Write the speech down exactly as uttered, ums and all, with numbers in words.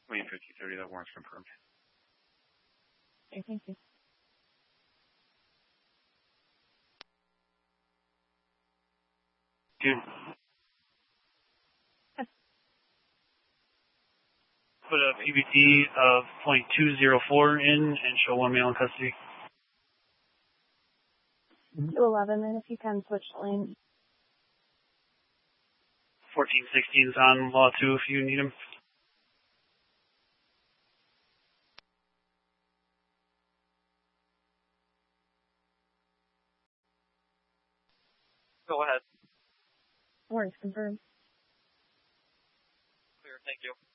Wayne fifty thirty, that warrant's confirmed. Okay, thank you. Dude. Put a P B T of point two zero four in and show one male in custody. two eleven, and if you can switch lane. fourteen sixteen is on law two if you need him. Go ahead. Warrants confirmed. Clear, thank you.